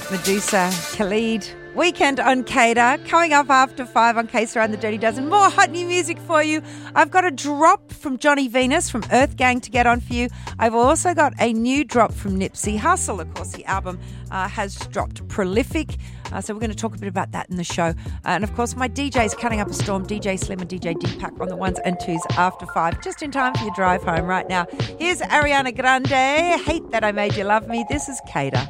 Medusa, Khalid, Weekend on Kader. Coming up after 5 on Case Around the Dirty Dozen. More hot new music for you. I've got a drop from Johnny Venus from Earth Gang to get on for you. I've also got a new drop from Nipsey Hussle. Of course, the album has dropped Prolific. So we're going to talk a bit about that in the show. And of course, my DJ's cutting up a storm, DJ Slim and DJ Deepak on the ones and twos after 5, just in time for your drive home right now. Here's Ariana Grande, Hate That I Made You Love Me. This is Kader.